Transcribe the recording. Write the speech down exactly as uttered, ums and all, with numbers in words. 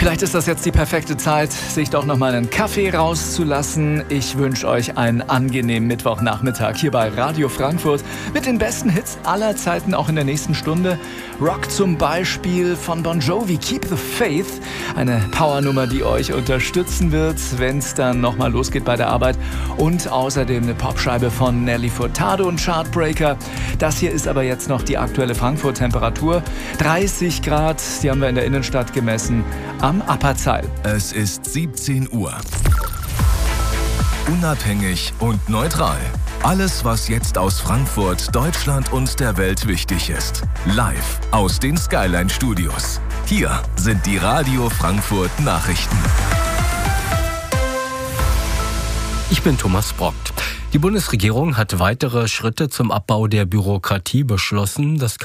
Vielleicht ist das jetzt die perfekte Zeit, sich doch noch mal einen Kaffee rauszulassen. Ich wünsche euch einen angenehmen Mittwochnachmittag hier bei Radio Frankfurt mit den besten Hits aller Zeiten, auch in der nächsten Stunde. Rock zum Beispiel von Bon Jovi, Keep the Faith. Eine Powernummer, die euch unterstützen wird, wenn es dann noch mal losgeht bei der Arbeit. Und außerdem eine Popscheibe von Nelly Furtado und Chartbreaker. Das hier ist aber jetzt noch die aktuelle Frankfurt-Temperatur. dreißig Grad, die haben wir in der Innenstadt gemessen, am Apperzeil. Es ist siebzehn Uhr. Unabhängig und neutral. Alles, was jetzt aus Frankfurt, Deutschland und der Welt wichtig ist. Live aus den Skyline Studios. Hier sind die Radio Frankfurt Nachrichten. Ich bin Thomas Brockt. Die Bundesregierung hat weitere Schritte zum Abbau der Bürokratie beschlossen. Das